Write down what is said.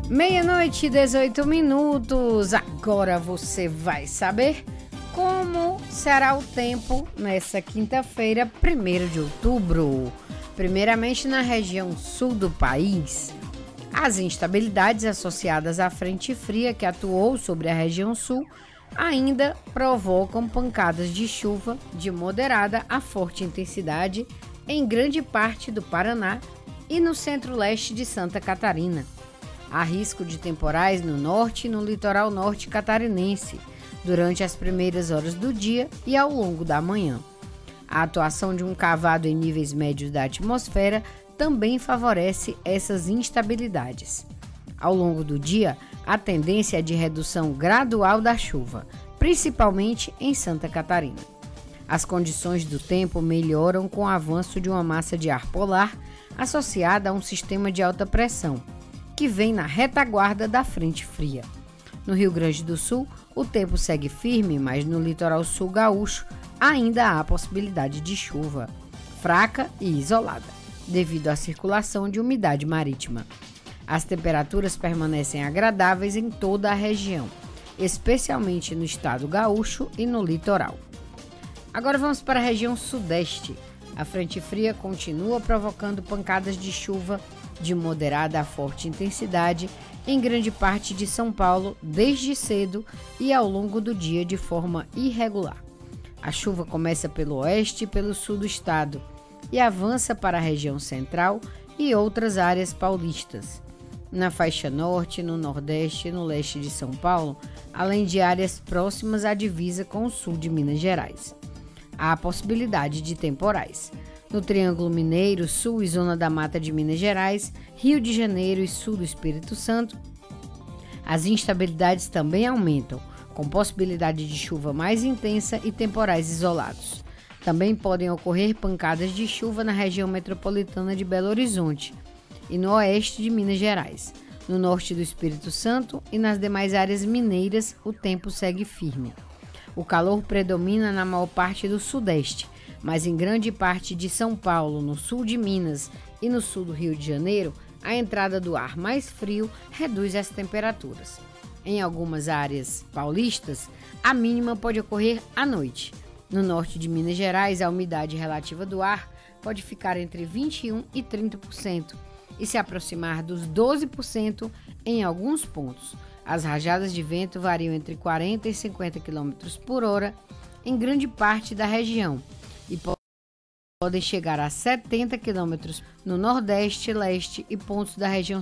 Meia-noite e 18 minutos. Agora você vai saber como será o tempo nessa quinta-feira, 1º de outubro. Primeiramente, na região sul do país, as instabilidades associadas à frente fria que atuou sobre a região sul ainda provocam pancadas de chuva de moderada a forte intensidade em grande parte do Paraná e no centro-leste de Santa Catarina. Há risco de temporais no norte e no litoral norte catarinense durante as primeiras horas do dia e ao longo da manhã. A atuação de um cavado em níveis médios da atmosfera também favorece essas instabilidades. Ao longo do dia, a tendência é de redução gradual da chuva, principalmente em Santa Catarina. As condições do tempo melhoram com o avanço de uma massa de ar polar associada a um sistema de alta pressão, que vem na retaguarda da frente fria. No Rio Grande do Sul, o tempo segue firme, mas no litoral sul gaúcho ainda há possibilidade de chuva, fraca e isolada, devido à circulação de umidade marítima. As temperaturas permanecem agradáveis em toda a região, especialmente no estado gaúcho e no litoral. Agora vamos para a região sudeste. A frente fria continua provocando pancadas de chuva de moderada a forte intensidade em grande parte de São Paulo desde cedo e ao longo do dia de forma irregular. A chuva começa pelo oeste e pelo sul do estado e avança para a região central e outras áreas paulistas. Na faixa norte, no nordeste e no leste de São Paulo, além de áreas próximas à divisa com o sul de Minas Gerais. Há a possibilidade de temporais. No Triângulo Mineiro, sul e zona da Mata de Minas Gerais, Rio de Janeiro e sul do Espírito Santo, as instabilidades também aumentam, com possibilidade de chuva mais intensa e temporais isolados. Também podem ocorrer pancadas de chuva na região metropolitana de Belo Horizonte e no oeste de Minas Gerais. No norte do Espírito Santo e nas demais áreas mineiras, o tempo segue firme. O calor predomina na maior parte do sudeste, mas em grande parte de São Paulo, no sul de Minas e no sul do Rio de Janeiro, a entrada do ar mais frio reduz as temperaturas. Em algumas áreas paulistas, a mínima pode ocorrer à noite. No norte de Minas Gerais, a umidade relativa do ar pode ficar entre 21% e 30% e se aproximar dos 12% em alguns pontos. As rajadas de vento variam entre 40 e 50 km por hora em grande parte da região e podem chegar a 70 km no nordeste, leste e pontos da região